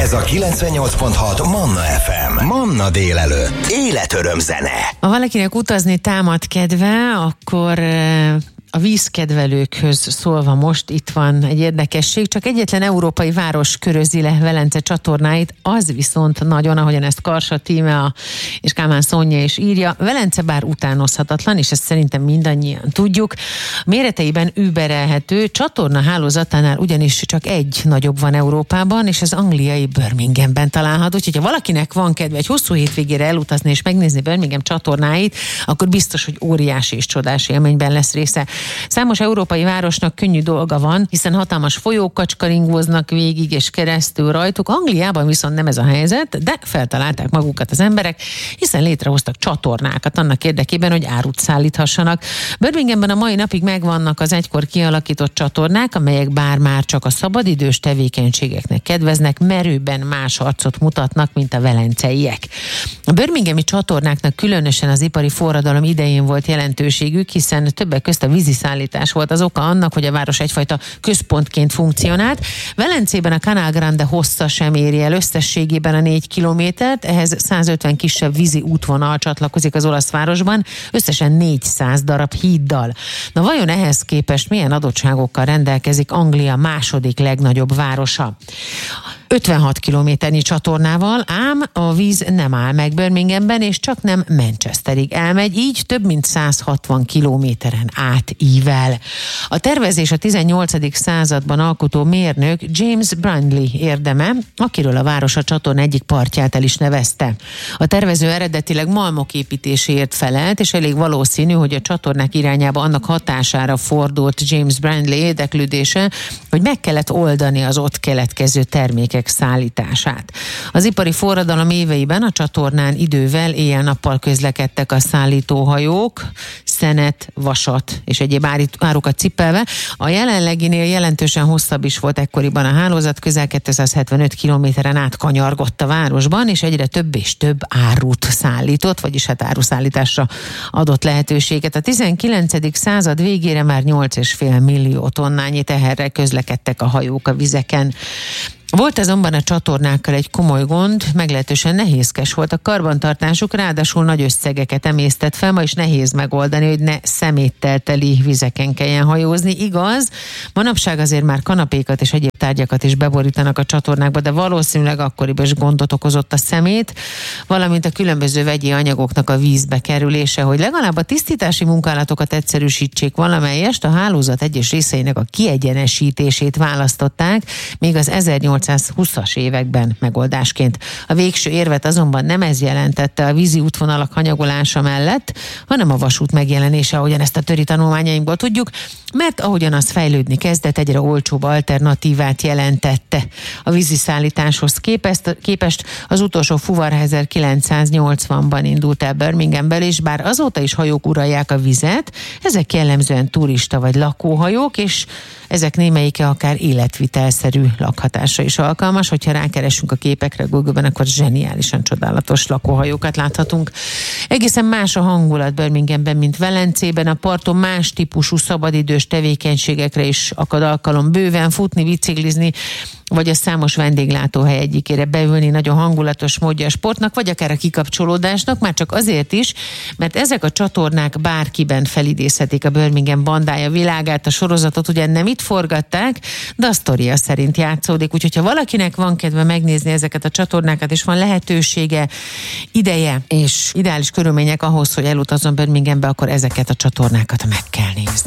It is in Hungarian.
Ez a 98.6 Manna FM. Manna délelőtt. Életöröm zene. Ha valakinek utazni támad kedve, akkor a vízkedvelőkhöz szólva most itt van egy érdekesség, csak egyetlen európai város körözi le Velence csatornáit, az viszont nagyon, ahogyan ezt Karsa Tímea és Kálmán Szonya is írja, Velence bár utánozhatatlan, és ezt szerintem mindannyian tudjuk, méreteiben überelhető, csatorna hálózatánál ugyanis csak egy nagyobb van Európában, és az angliai Birminghamben található, úgyhogy ha valakinek van kedve egy hosszú hétvégére elutazni és megnézni Birmingham csatornáit, akkor biztos, hogy óriási és csodás élményben lesz része. Számos európai városnak könnyű dolga van, hiszen hatalmas folyók kacskaringóznak végig és keresztül rajtuk. Angliában viszont nem ez a helyzet, de feltalálták magukat az emberek, hiszen létrehoztak csatornákat annak érdekében, hogy árut szállíthassanak. Birminghamben a mai napig megvannak az egykor kialakított csatornák, amelyek bár már csak a szabadidős tevékenységeknek kedveznek, merőben más arcot mutatnak, mint a velenceiek. A birminghami csatornáknak különösen az ipari forradalom idején volt jelentőségük, hiszen többek közt a víziszállítás volt az oka annak, hogy a város egyfajta központként funkcionált. Velencében a Canal Grande hossza sem éri el összességében a 4 kilométert, ehhez 150 kisebb vízi útvonal csatlakozik az olasz városban, összesen 400 darab híddal. Na vajon ehhez képest milyen adottságokkal rendelkezik Anglia második legnagyobb városa? 56 kilométernyi csatornával, ám a víz nem áll meg Birminghamben, és csak nem Manchesterig elmegy, így több mint 160 kilométeren átível. A tervezés a 18. században alkotó mérnök James Brindley érdeme, akiről a város a csatorna egyik partját el is nevezte. A tervező eredetileg malmok építéséért felelt, és elég valószínű, hogy a csatornák irányába annak hatására fordult James Brindley érdeklődése, hogy meg kellett oldani az ott keletkező termékek szállítását. Az ipari forradalom éveiben a csatornán idővel éjjel-nappal közlekedtek a szállítóhajók, szenet, vasat és egyéb árukat cipelve. A jelenleginél jelentősen hosszabb is volt ekkoriban a hálózat, közel 275 kilométeren át kanyargott a városban, és egyre több és több árut szállított, vagyis hát áruszállításra adott lehetőséget. A 19. század végére már 8,5 millió tonnányi teherrel közlekedtek a hajók a vizeken. Volt azonban a csatornákkal egy komoly gond, meglehetősen nehézkes volt a karbantartásuk, ráadásul nagy összegeket emésztett fel, ma is nehéz megoldani, hogy ne szeméttel teli vizeken kelljen hajózni. Igaz, manapság azért már kanapékat és egyéb tárgyakat is beborítanak a csatornákba, de valószínűleg akkoriban is gondot okozott a szemét, valamint a különböző vegyi anyagoknak a vízbe kerülése, hogy legalább a tisztítási munkálatokat egyszerűsítsék valamelyest, a hálózat egyes részeinek a kiegyenesítését választották, még az 1820-as években megoldásként. A végső érvet azonban nem ez jelentette a vízi útvonalak hanyagolása mellett, hanem a vasút megjelenése, ahogyan ezt a töri tanulmányainkból tudjuk, mert ahogyan az fejlődni kezdett, egyre olcsóbb alternatívát jelentette. A víziszállításhoz képest az utolsó fuvar 1980-ban indult el Birminghamből, és bár azóta is hajók uralják a vizet, ezek jellemzően turista vagy lakóhajók, és ezek némelyike akár életvitelszerű lakhatásra is alkalmas. Hogyha rákeresünk a képekre Google-ben, akkor zseniálisan csodálatos lakóhajókat láthatunk. Egészen más a hangulat Birminghamben, mint Velencében. A parton más típusú szabadidős tevékenységekre is akad alkalom, bőven futni, biciklizni, vagy a számos vendéglátóhely egyikére beülni, nagyon hangulatos módja a sportnak, vagy akár a kikapcsolódásnak, már csak azért is, mert ezek a csatornák bárkiben felidézhetik a Birmingham bandája világát. A sorozatot ugyan nem itt forgatták, de a sztoria szerint játszódik, úgyhogy ha valakinek van kedve megnézni ezeket a csatornákat, és van lehetősége, ideje és ideális körülmények ahhoz, hogy elutazzon Birminghambe, akkor ezeket a csatornákat meg kell nézni.